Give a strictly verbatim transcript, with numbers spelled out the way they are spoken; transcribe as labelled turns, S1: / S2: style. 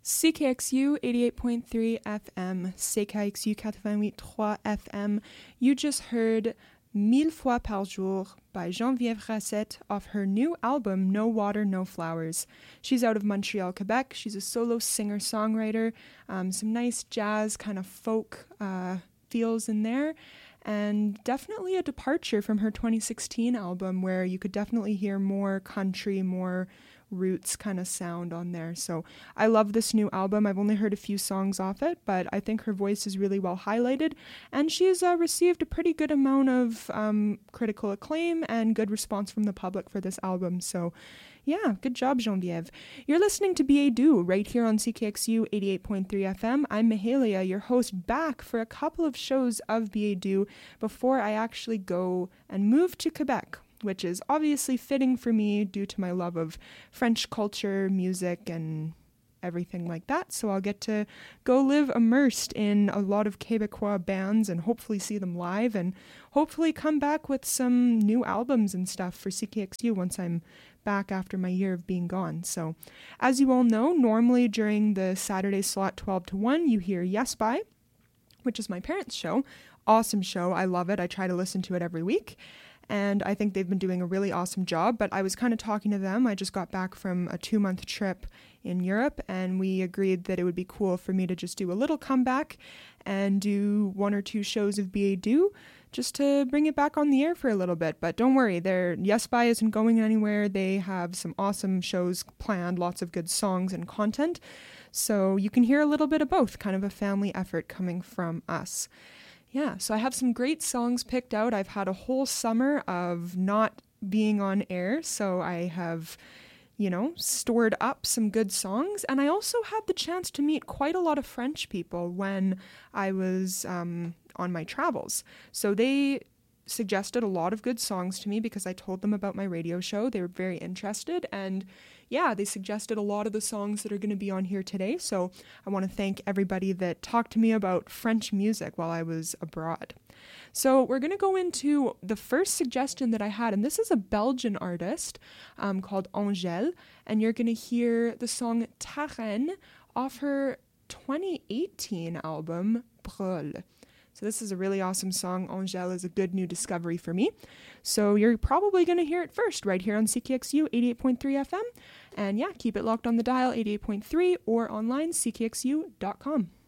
S1: C K X U eighty-eight point three F M, C K X U quatre-vingt-huit point trois F M. You just heard Mille fois par jour by Geneviève Rassette off her new album, No Water, No Flowers. She's out of Montreal, Quebec. She's a solo singer-songwriter, um, some nice jazz kind of folk uh, feels in there, and definitely a departure from her twenty sixteen album where you could definitely hear more country, more roots kind of sound on there. So I love this new album. I've only heard a few songs off it, but I think her voice is really well highlighted, and she's uh, received a pretty good amount of um, critical acclaim and good response from the public for this album. So yeah, good job, Geneviève. You're listening to B A Do right here on C K X U eighty-eight point three F M. I'm Mahalia, your host, back for a couple of shows of B A Do before I actually go and move to Quebec, which is obviously fitting for me due to my love of French culture, music, and everything like that. So I'll get to go live immersed in a lot of Quebecois bands and hopefully see them live, and hopefully come back with some new albums and stuff for C K X U once I'm back after my year of being gone. So as you all know, normally during the Saturday slot twelve to one, you hear Yes By, which is my parents' show. Awesome show. I love it. I try to listen to it every week, and I think they've been doing a really awesome job. But I was kind of talking to them. I just got back from a two-month trip in Europe, and we agreed that it would be cool for me to just do a little comeback and do one or two shows of B A Do, just to bring it back on the air for a little bit. But don't worry, their Yes By isn't going anywhere. They have some awesome shows planned, lots of good songs and content. So you can hear a little bit of both, kind of a family effort coming from us. Yeah, so I have some great songs picked out. I've had a whole summer of not being on air, so I have, you know, stored up some good songs. And I also had the chance to meet quite a lot of French people when I was um, on my travels. So they suggested a lot of good songs to me because I told them about my radio show. They were very interested, and yeah, they suggested a lot of the songs that are going to be on here today. So I want to thank everybody that talked to me about French music while I was abroad. So we're going to go into the first suggestion that I had, and this is a Belgian artist um, called Angèle, and you're going to hear the song Ta Reine off her twenty eighteen album Brûle. So this is a really awesome song. Angèle is a good new discovery for me. So you're probably going to hear it first right here on C K X U eighty-eight point three F M. And yeah, keep it locked on the dial, eighty-eight point three, or online, c k x u dot com.